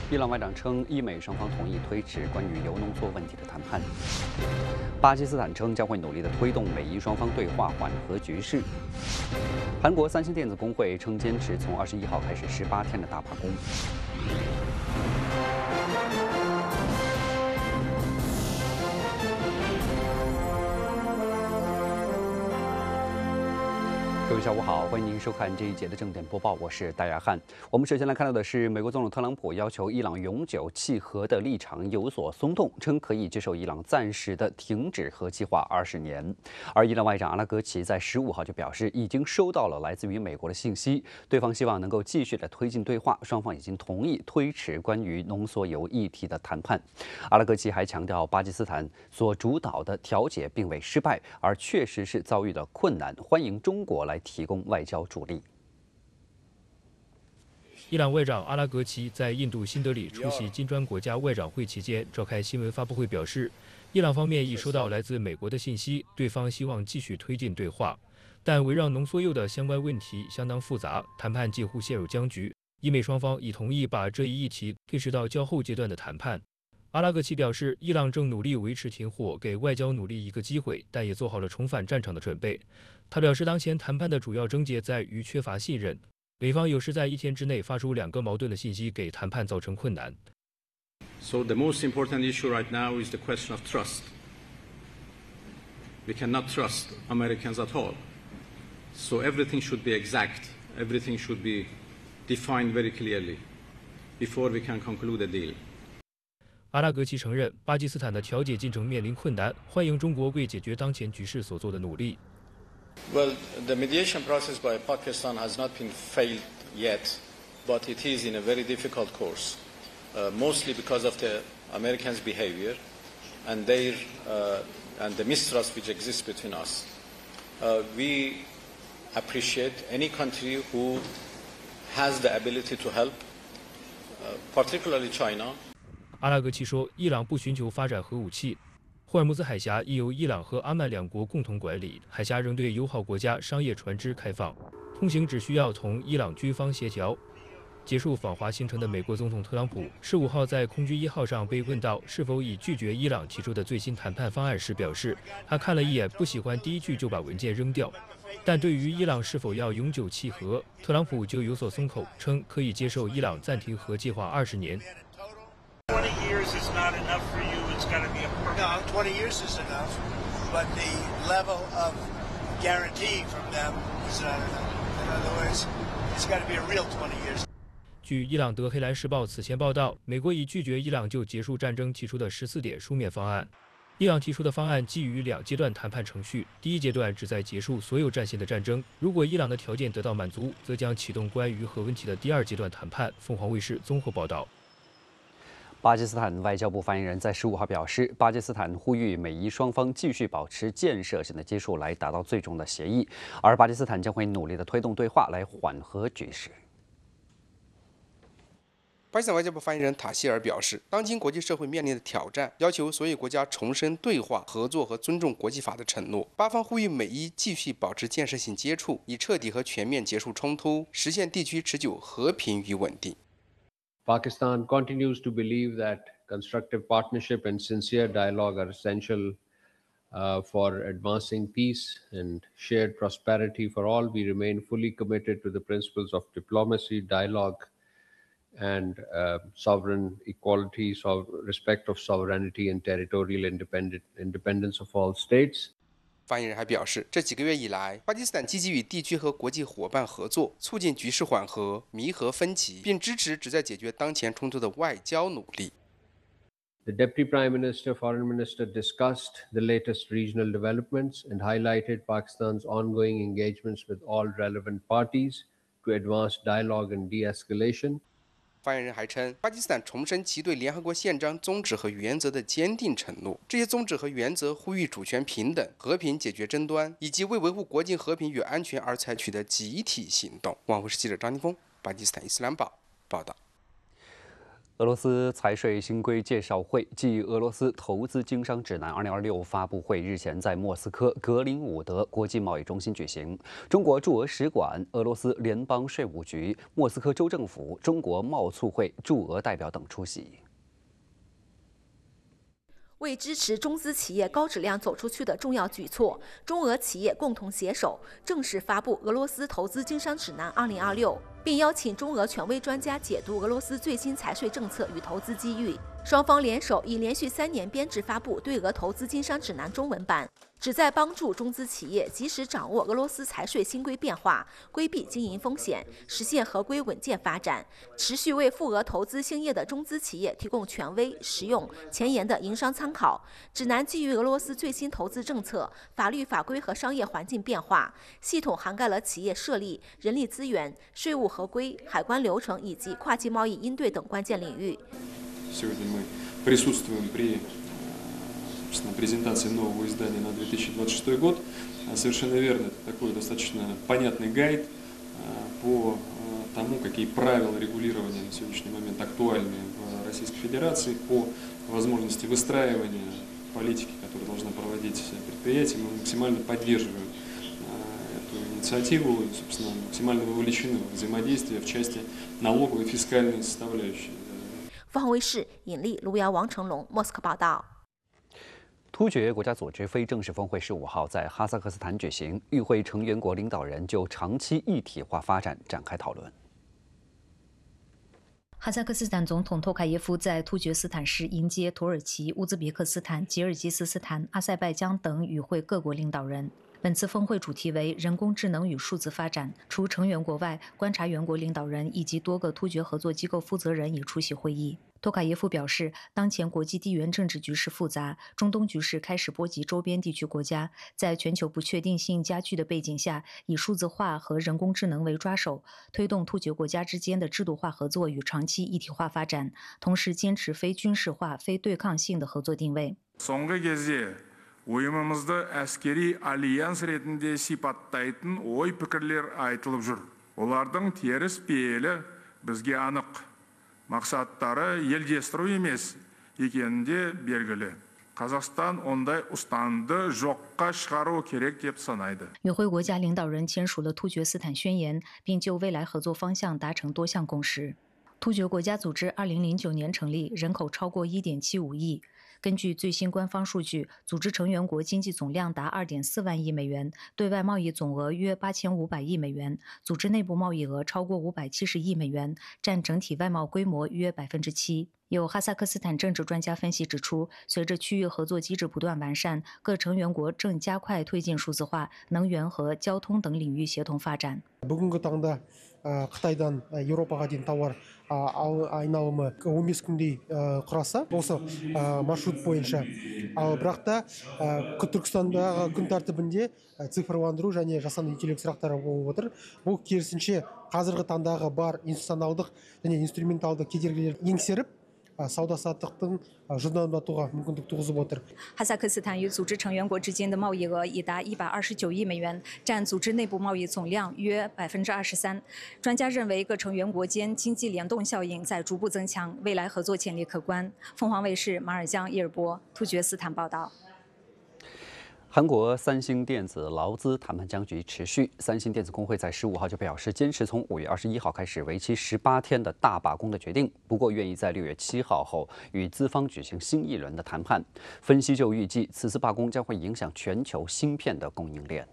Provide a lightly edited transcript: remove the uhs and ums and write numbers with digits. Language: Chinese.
伊朗外长称，伊美双方同意推迟关于铀浓缩问题的谈判。巴基斯坦称将会努力地推动美伊双方对话，缓和局势。韩国三星电子工会称坚持从21号开始18天的大罢工。各位下午好，欢迎您收看这一节的正点播报，我是戴亚汉。我们首先来看到的是，美国总统特朗普要求伊朗永久弃核的立场有所松动，称可以接受伊朗暂时的停止核计划20年。而伊朗外长阿拉格齐在15号就表示，已经收到了来自于美国的信息，对方希望能够继续的推进对话，双方已经同意推迟关于浓缩铀议题的谈判。阿拉格齐还强调，巴基斯坦所主导的调解并未失败，而确实是遭遇了困难，欢迎中国来提供外交助力。 伊朗外长阿拉格齐在印度新德里出席金砖国家外长会期间召开新闻发布会，表示，伊朗方面已收到来自美国的信息，对方希望继续推进对话，但围绕浓缩铀的相关问题相当复杂，谈判几乎陷入僵局。伊美双方已同意把这一议题推迟到较后阶段的谈判。阿拉格齐表示，伊朗正努力维持停火，给外交努力一个机会，但也做好了重返战场的准备。他表示，当前谈判的主要症结在于缺乏信任，美方有时在1天之内发出2个矛盾的信息，给谈判造成困难。 So the most important issue right now is the question of trust. We cannot trust Americans at all. So everything should be exact. Everything should be defined very clearly before we can conclude a deal. 阿拉格齐承认，巴基斯坦的调解进程面临困难，欢迎中国为解决当前局势所做的努力。 Well, the mediation process by Pakistan has not been failed yet, but it is in a very difficult course, mostly because of the Americans' behavior and and the mistrust which exists between us. We appreciate any country who has the ability to help, particularly China. 阿拉格齐说，伊朗不寻求发展核武器。霍尔木兹海峡亦由伊朗和阿曼2国共同管理，海峡仍对友好国家商业船只开放，通行只需要同伊朗军方协调。结束访华行程的美国总统特朗普15号在空军1号上被问到是否已拒绝伊朗提出的最新谈判方案时，表示他看了一眼，不喜欢第一句就把文件扔掉。但对于伊朗是否要永久弃核，特朗普就有所松口，称可以接受伊朗暂停核计划20年。 20 years is not enough for you. It's got to be a permanent. No, 20 years is enough, but the level of guarantee from them is not enough. In other words, it's got to be a real 20 years. 据伊朗德黑兰时报此前报道，美国已拒绝伊朗就结束战争提出的14点书面方案。伊朗提出的方案基于2阶段谈判程序，第一阶段旨在结束所有战线的战争。如果伊朗的条件得到满足，则将启动关于核问题的第2阶段谈判。凤凰卫视综合报道。 巴基斯坦外交部发言人在15号表示，巴基斯坦呼吁美伊双方继续保持建设性的接触，来达到最终的协议，而巴基斯坦将会努力地推动对话，来缓和局势。 巴基斯坦外交部发言人塔希尔表示，当今国际社会面临的挑战，要求所有国家重申对话、合作和尊重国际法的承诺。巴方呼吁美伊继续保持建设性接触，以彻底和全面结束冲突，实现地区持久和平与稳定。 Pakistan continues to believe that constructive partnership and sincere dialogue are essential for advancing peace and shared prosperity for all. We remain fully committed to the principles of diplomacy, dialogue, and sovereign equality, respect of sovereignty and territorial independence of all states. 发言人还表示，这几个月以来，巴基斯坦积极与地区和国际伙伴合作，促进局势缓和、弥合分歧，并支持旨在解决当前冲突的外交努力。 The Deputy Prime Minister, Foreign Minister discussed the latest regional developments and highlighted Pakistan's ongoing engagements with all relevant parties to advance dialogue and de-escalation. 发言人还称，巴基斯坦重申其对联合国宪章宗旨和原则的坚定承诺。这些宗旨和原则呼吁主权平等、和平解决争端，以及为维护国际和平与安全而采取的集体行动。网卫视记者张宁峰，巴基斯坦伊斯兰堡报道。 俄罗斯财税新规介绍会暨俄罗斯投资经商指南2026发布会日前在莫斯科格林伍德国际贸易中心举行。中国驻俄使馆、俄罗斯联邦税务局、莫斯科州政府、中国贸促会驻俄代表等出席。 为支持中资企业高质量走出去的重要举措，中俄企业共同携手正式发布《俄罗斯投资经商指南2026》，并邀请中俄权威专家解读俄罗斯最新财税政策与投资机遇。双方联手已连续3年编制发布对俄投资经商指南中文版，旨在帮助中资企业及时掌握俄罗斯财税新规变化，规避经营风险，实现合规稳健发展，持续为赴俄投资兴业的中资企业提供权威、实用、前沿的营商参考。指南基于俄罗斯最新投资政策、法律法规和商业环境变化，系统涵盖了企业设立、人力资源、税务合规、海关流程以及跨境贸易应对等关键领域。 Сегодня мы присутствуем при презентации нового издания на 2026 год. Совершенно верно, это такой достаточно понятный гайд по тому, какие правила регулирования на сегодняшний момент актуальны в Российской Федерации, по возможности выстраивания политики, которую должна проводить предприятие. Мы максимально поддерживаем эту инициативу и, собственно, максимально вовлечены в взаимодействие в части налоговой и фискальной составляющей. 凤凰卫视尹丽、卢瑶、王成龙，莫斯科报道。 突厥国家组织非正式峰会15号在哈萨克斯坦举行，与会成员国领导人就长期一体化发展展开讨论。 哈萨克斯坦总统托卡耶夫在突厥斯坦市迎接土耳其、乌兹别克斯坦、吉尔吉斯斯坦、阿塞拜疆等与会各国领导人。本次峰会主题为人工智能与数字发展，除成员国外，观察员国领导人以及多个突厥合作机构负责人也出席会议。托卡耶夫表示，当前国际地缘政治局势复杂，中东局势开始波及周边地区国家，在全球不确定性加剧的背景下，以数字化和人工智能为抓手，推动突厥国家之间的制度化合作与长期一体化发展，同时坚持非军事化、非对抗性的合作定位。 Ойымымызды әскери альянс ретінде сипаттайтын ой-пікірлер айтылып жүр. Олардың теріс пейілі бізге анық. Мақсаттары елдестіру емес екені де белгілі. Қазақстан ондай ұстанымды жоққа шығару керек деп санайды. 与会国家领导人签署了突厥斯坦宣言，并就未来合作方向达成多项共识。突厥国家组织2009年成立，人口超过1.75亿。根据最新官方数据，组织成员国经济总量达2.4万亿美元，对外贸易总额约8500亿美元，组织内部贸易额超过570亿美元，占整体外贸规模约7%。有哈萨克斯坦政治专家分析指出，随着区域合作机制不断完善，各成员国正加快推进数字化、能源和交通等领域协同发展。 Қытайдан Еуропаға дейін тауар айналымы 15 күндей құраса осы маршрут бойынша. Ал бірақ та Түркістандағы күн тәртібінде цифрландыру және жасанды интеллект сұрақтары болып отыр. Бұл керісінше қазіргі таңдағы бар институционалдық және инструменталды кедергілерді еңсеріп, сауда-саттықтың жылдамдатуға мүмкіндік туғызып отыр. 哈萨克斯坦与组织成员国之间的贸易额已达129亿美元，占组织内部贸易总量约23%。专家认为，各成员国间经济联动效应在逐步增强，未来合作潜力可观。凤凰卫视马尔江、伊尔波，突厥斯坦报道。 韩国三星电子劳资谈判僵局持续，三星电子工会在15号就表示坚持从5月21号开始为期18天的大罢工的决定，不过愿意在6月7号后与资方举行新一轮的谈判。分析就预计，此次罢工将会影响全球芯片的供应链。